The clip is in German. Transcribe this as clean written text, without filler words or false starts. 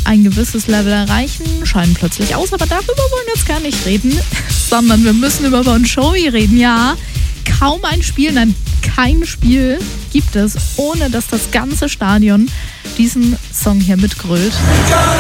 ein gewisses Level erreichen, scheiden plötzlich aus, aber darüber wollen wir jetzt gar nicht reden, sondern wir müssen über Bon Jovi reden, ja. Kaum ein Spiel, nein, kein Spiel gibt es, ohne dass das ganze Stadion diesen Song hier mitgrölt.